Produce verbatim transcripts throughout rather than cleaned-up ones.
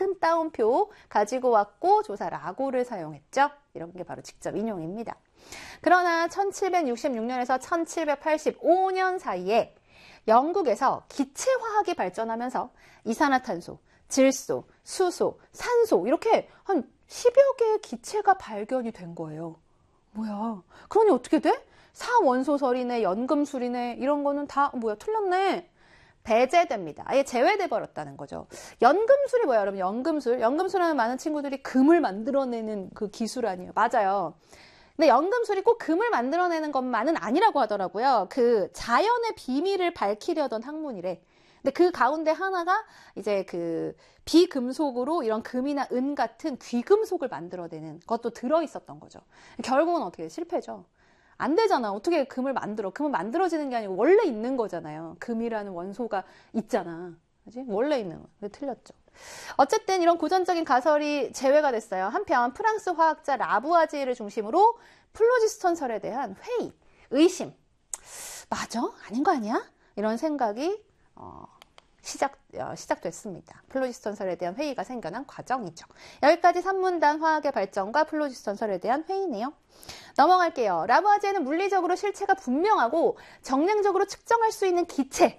작은 따옴표 가지고 왔고 조사 라고를 사용했죠. 이런 게 바로 직접 인용입니다. 그러나 천칠백육십육 년에서 천칠백팔십오 년 사이에 영국에서 기체화학이 발전하면서 이산화탄소, 질소, 수소, 산소 이렇게 한 십여 개의 기체가 발견이 된 거예요. 뭐야? 그러니 어떻게 돼? 사원소설이네, 연금술이네 이런 거는 다 뭐야? 틀렸네. 배제됩니다. 아예 제외돼 버렸다는 거죠. 연금술이 뭐야, 여러분? 연금술. 연금술하는 많은 친구들이 금을 만들어내는 그 기술 아니에요. 맞아요. 근데 연금술이 꼭 금을 만들어내는 것만은 아니라고 하더라고요. 그 자연의 비밀을 밝히려던 학문이래. 근데 그 가운데 하나가 이제 그 비금속으로 이런 금이나 은 같은 귀금속을 만들어내는 것도 들어있었던 거죠. 결국은 어떻게 실패죠. 안 되잖아. 어떻게 금을 만들어? 금은 만들어지는 게 아니고 원래 있는 거잖아요. 금이라는 원소가 있잖아. 그지? 원래 있는 거. 근데 틀렸죠. 어쨌든 이런 고전적인 가설이 제외가 됐어요. 한편 프랑스 화학자 라부아지에를 중심으로 플로지스톤설에 대한 회의, 의심. 맞아? 아닌 거 아니야? 이런 생각이 어, 시작, 어, 시작됐습니다. 플로지스톤설에 대한 회의가 생겨난 과정이죠. 여기까지 산문단 화학의 발전과 플로지스톤설에 대한 회의네요. 넘어갈게요. 라부아지에는 물리적으로 실체가 분명하고 정량적으로 측정할 수 있는 기체를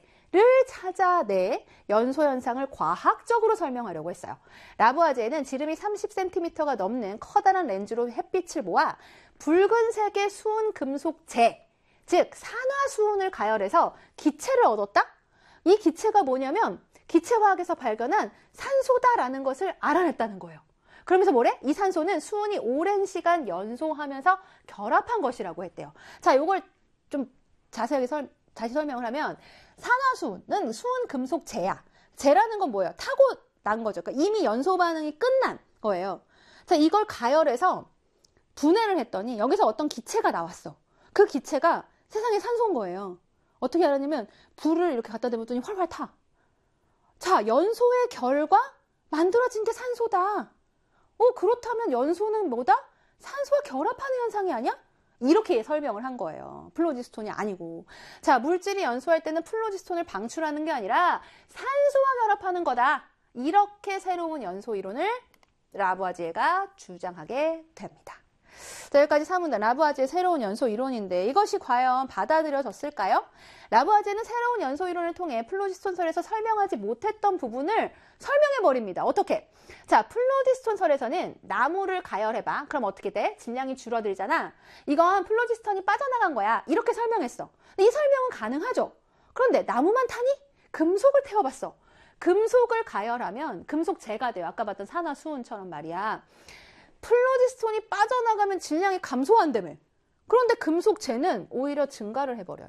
찾아내 연소 현상을 과학적으로 설명하려고 했어요. 라부아지에는 지름이 삼십 센티미터가 넘는 커다란 렌즈로 햇빛을 모아 붉은색의 수은 금속재, 즉 산화수은을 가열해서 기체를 얻었다? 이 기체가 뭐냐면 기체화학에서 발견한 산소다라는 것을 알아냈다는 거예요. 그러면서 뭐래? 이 산소는 수은이 오랜 시간 연소하면서 결합한 것이라고 했대요. 자, 요걸 좀 자세하게 설, 다시 설명을 하면 산화수은은 수은 금속 재야. 재라는 건 뭐예요? 타고 난 거죠. 그러니까 이미 연소 반응이 끝난 거예요. 자, 이걸 가열해서 분해를 했더니 여기서 어떤 기체가 나왔어. 그 기체가 세상에 산소인 거예요. 어떻게 알았냐면 불을 이렇게 갖다 대봤더니 활활 타. 자, 연소의 결과 만들어진 게 산소다. 어, 그렇다면 연소는 뭐다? 산소와 결합하는 현상이 아니야? 이렇게 설명을 한 거예요. 플로지스톤이 아니고. 자, 물질이 연소할 때는 플로지스톤을 방출하는 게 아니라 산소와 결합하는 거다. 이렇게 새로운 연소 이론을 라부아지에가 주장하게 됩니다. 자, 여기까지 사문단 라부아지의 새로운 연소 이론인데 이것이 과연 받아들여졌을까요? 라부아지는 새로운 연소 이론을 통해 플로지스톤설에서 설명하지 못했던 부분을 설명해버립니다. 어떻게? 자, 플로지스톤설에서는 나무를 가열해봐. 그럼 어떻게 돼? 질량이 줄어들잖아. 이건 플로지스톤이 빠져나간 거야. 이렇게 설명했어. 근데 이 설명은 가능하죠. 그런데 나무만 타니? 금속을 태워봤어. 금속을 가열하면 금속재가 돼요. 아까 봤던 산화수은처럼 말이야. 플로지스톤이 빠져나가면 질량이 감소한다며. 그런데 금속재는 오히려 증가를 해버려요.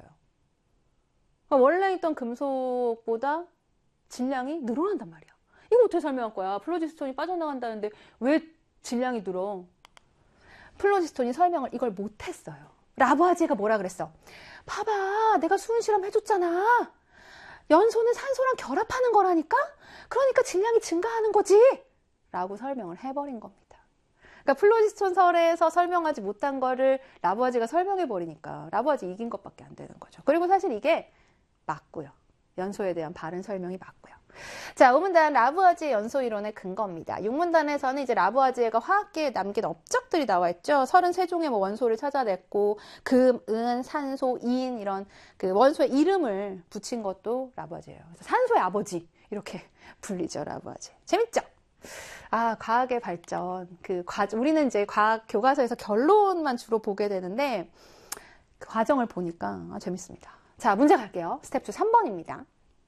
원래 있던 금속보다 질량이 늘어난단 말이야. 이거 어떻게 설명할 거야? 플로지스톤이 빠져나간다는데 왜 질량이 늘어? 플로지스톤이 설명을 이걸 못했어요. 라부아지에가 뭐라 그랬어? 봐봐, 내가 수은 실험 해줬잖아. 연소는 산소랑 결합하는 거라니까? 그러니까 질량이 증가하는 거지. 라고 설명을 해버린 겁니다. 그러니까 플로지스톤설에서 설명하지 못한 거를 라부아지가 설명해버리니까 라부아지 이긴 것밖에 안 되는 거죠. 그리고 사실 이게 맞고요. 연소에 대한 바른 설명이 맞고요. 자, 오문단 라부아지의 연소 이론의 근거입니다. 육문단에서는 이제 라부아지에가 화학계에 남긴 업적들이 나와 있죠. 서른세 종의 뭐 원소를 찾아냈고 금, 은, 산소, 인 이런 그 원소의 이름을 붙인 것도 라부아지예요. 그래서 산소의 아버지 이렇게 불리죠, 라부아지. 재밌죠? 아, 과학의 발전. 그 과, 우리는 이제 과학 교과서에서 결론만 주로 보게 되는데 그 과정을 보니까 아, 재밌습니다. 자, 문제 갈게요. 스텝 이 삼 번입니다.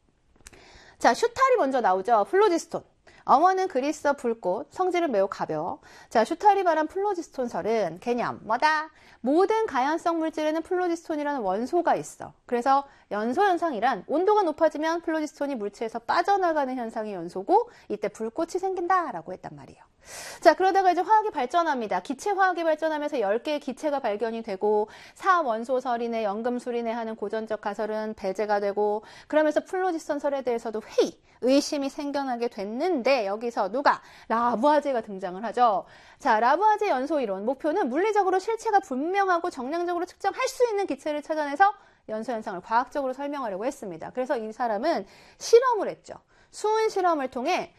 자, 슈탈이 먼저 나오죠. 플로지스톤. 어원은 그리스어 불꽃, 성질은 매우 가벼워. 자, 슈탈이 말한 플로지스톤설은 개념 뭐다? 모든 가연성 물질에는 플로지스톤이라는 원소가 있어. 그래서 연소 현상이란 온도가 높아지면 플로지스톤이 물체에서 빠져나가는 현상이 연소고 이때 불꽃이 생긴다라고 했단 말이에요. 자, 그러다가 이제 화학이 발전합니다. 기체 화학이 발전하면서 열 개의 기체가 발견이 되고 사원소설이네 연금술이네 하는 고전적 가설은 배제가 되고 그러면서 플로지스톤설에 대해서도 회의, 의심이 생겨나게 됐는데 여기서 누가? 라부아지에가 등장을 하죠. 자, 라부아지의 연소 이론 목표는 물리적으로 실체가 분명하고 정량적으로 측정할 수 있는 기체를 찾아내서 연소 현상을 과학적으로 설명하려고 했습니다. 그래서 이 사람은 실험을 했죠. 수은 실험을 통해